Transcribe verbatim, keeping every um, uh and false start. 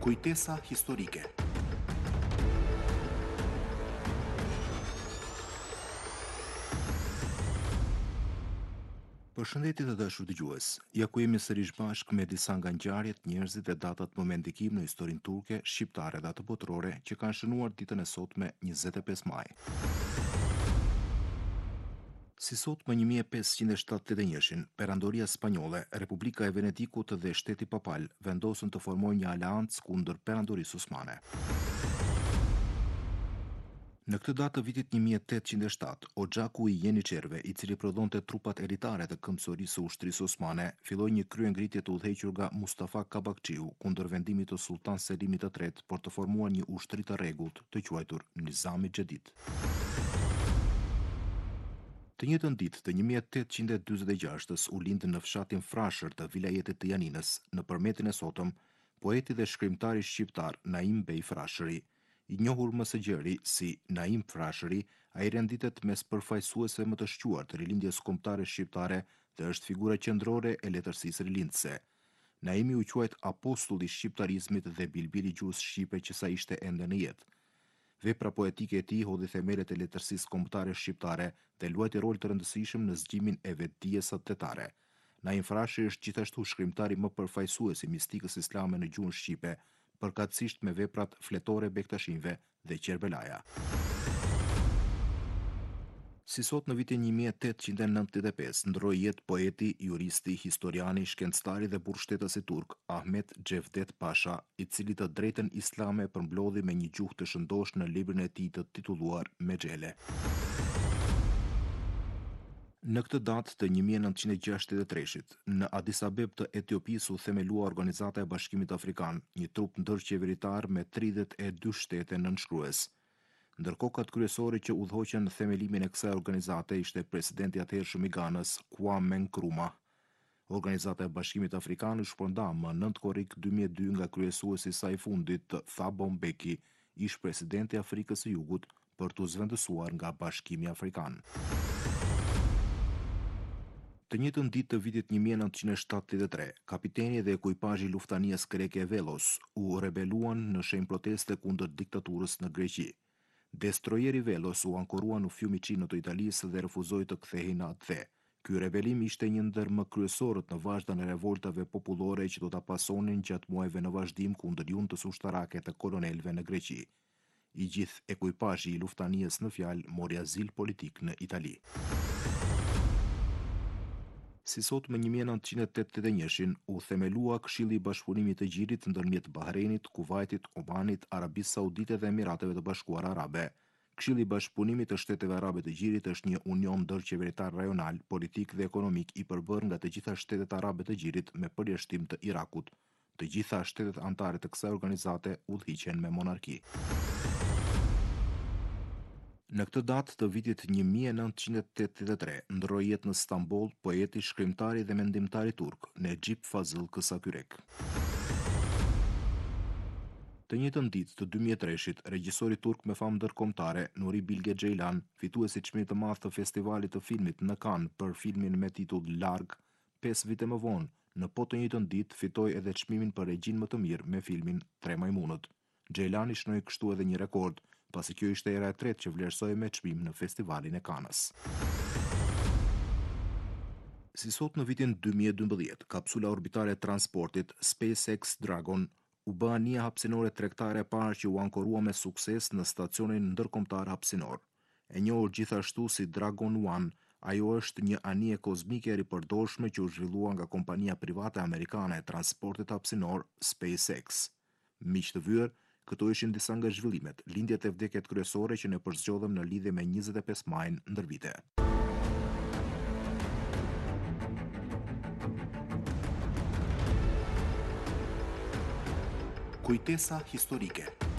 Kujtesa historike. Përshëndetje të dashur dëgjues. Ja ku jemi sërish bashkë me disa nga ngjarjet, njerëzit e datat më me ndikim në historinë turke, shqiptare dhe atë botërore që kanë shënuar ditën e sotme njëzet e pesë maj. Si sot më një mijë e pesëqind e shtatëdhjetë e njëshin, Perandoria Spanjolle, Republika e Venedikut dhe Shteti Papal vendosën të formojnë një aleancë kundër Perandorisë Osmane. Në këtë datë të vitit një mijë e tetëqind e shtatë, Oxhaku i Jeniçerëve, i cili prodhonte trupat elitare të këmbësorisë së ushtrisë osmane, filloi një kryengritje të udhëhequr nga Mustafa Kabakçiu kundër vendimit të Sultan Selimit të tretë për të formuar një ushtri të rregullt, të quajtur Nizami Xhedid. Të njëjtën ditë të një mijë e tetëqind e dyzet e gjashtës u lind në fshatin Frashër të vilajetit të Janinës, në përmetin e sotëm, poeti dhe shkrimtari shqiptar Naim Bej Frashëri. I njohur më së gjeri si Naim Frashëri, ai renditet mes përfaqësuesve më të shquar të rilindjes kombëtare shqiptare dhe është figura qendrore e letërsisë rilindëse. Naimi u quajt apostulli i shqiptarizmit dhe bilbili i gjuhës shqipe që sa ishte ende në jetë. Vepra poetike e tij hodhi themelet e letërsisë kombëtare shqiptare dhe luajti rol të rëndësishëm në zgjimin e vetdijes atletare. Naim Frashëri është gjithashtu shkrimtari më përfaqësues i mistikës islame në gjuhën shqipe, përkatësisht me veprat Fletore Bektashinve dhe Qerbelaja. Si sot në vitin një mijë e tetëqind e nëntëdhjetë e pesë ndroi jetë poeti, juristi, historiani, shkencëtari dhe burrshtetësi turk Ahmet Cevdet Pasha, i cili të drejtën islame e përmbledhi me një gjuhë të shëndosh në librin e tij të titulluar Mexhele. Në këtë datë të një mijë e nëntëqind e gjashtëdhjetë e treshit, në Addis Abeb të Etiopisë u themelua Organizata e Bashkimit Afrikan, një trup ndërqeveritar me tridhjetë e dy shtete nënshkrues. Ndërkokat kryesori që udhëhoqën në themelimin e kësaj organizate ishte presidenti atëhershëm i Ganës, Kwame Nkrumah. Organizata e Bashkimit Afrikan u shpërnda më nëntë korrik dy mijë e dy nga kryesuesi i saj fundit, Thabo Mbeki, ish presidenti i Afrikës së Jugut, për t'u zvendësuar nga Bashkimi Afrikan. Të njëjtën ditë të vitit një mijë e nëntëqind e shtatëdhjetë e tre, kapiteni dhe ekuipazhi i luftanies greke Velos u rebeluan në shenjë proteste kundër diktaturës në Greqi. Destrojeri Velos u ankorua në Fiumicino të Italisë dhe refuzoi të kthehej në atë the. Ky rebelim ishte një ndër më kryesorët në vazhdan e revoltave popullore që do ta pasonin gjatë muajve në vazhdim kundër juntës ushtarake të kolonelëve në Greqi. I gjithë ekuipazhi i luftanies në fjalë mori azil politik në Itali. Si sot më një mijë e nëntëqind e tetëdhjetë e njëshin u themelua Këshilli i Bashkëpunimit të Gjirit ndërmjet Bahreinit, Kuvajtit, Omanit, Arabisë Saudite dhe Emirateve të Bashkuara Arabe. Këshilli i Bashkëpunimit të Shteteve Arabe të Gjirit është një union ndërqeveritar rajonal, politik dhe ekonomik i përbërë nga të gjitha shtetet arabe të Gjirit me përjashtim të Irakut. Të gjitha shtetet anëtare të kësaj organizate udhëhiqen me monarki. Në këtë datë të vitit një mijë e nëntëqind e tetëdhjetë e tre ndroi jetë në Stamboll poeti, shkrimtari dhe mendimtari turk Necip Fazıl Kısakürek. Të njëjtën ditë të dy mijë e treshit, regjisori turk me famë ndërkombëtare Nuri Bilge Ceylan, fituesi i çmimit të madh të festivalit të filmit në Cannes për filmin me titull Larg, pesë vite më vonë, në po të njëjtën ditë fitoi edhe çmimin për regjinë më të mirë me filmin Tre Majmunët. Ceylan i shnoi kështu edhe një rekord, pasi kjo ishte era e tretë që vlerësoi me çmim në festivalin e Cannes. Si sot në vitin dy mijë e dymbëdhjetë, kapsula orbitare e transportit SpaceX Dragon u bë anija hapësinore tregtare e parë që u ankorua me sukses në stacionin ndërkombëtar hapësinor. E njohur gjithashtu si Dragon One, ajo është një anije kozmike e ripërdorshme që u zhvillua nga kompania private amerikane e transportit hapësinor SpaceX. Miq të vyer, këto ishin disa nga zhvillimet, lindjet e vdekjet kryesore që ne përzgjodhëm në lidhje me njëzet e pesë majin ndër vite. Kujtesa historike.